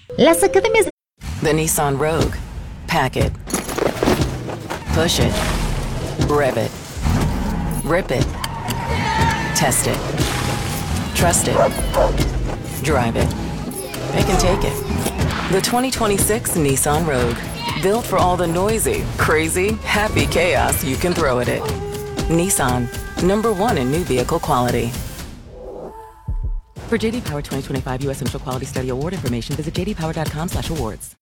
Las academias. The Nissan Rogue. Pack it. Push it. Rev it. Rip it. Test it. Trust it. Drive it. They can take it. The 2026 Nissan Rogue. Built for all the noisy, crazy, happy chaos you can throw at it. Nissan. #1 in new vehicle quality. For JD Power 2025 U.S. Initial Quality Study Award information, visit jdpower.com/awards.